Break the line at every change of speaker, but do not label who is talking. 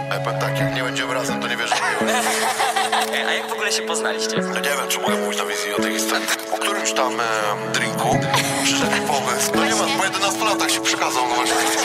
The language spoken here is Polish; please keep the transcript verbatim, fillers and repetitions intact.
Ja powiem tak, jak nie będziemy razem, to nie wierzę w miłość.
A jak w ogóle się poznaliście?
Ja nie wiem, czy mogę mówić na wizji o tej historii. Po którymś tam e, drinku przyszedł mi pomysł. No nie ma, po jedenastu latach się przekazał, no właśnie.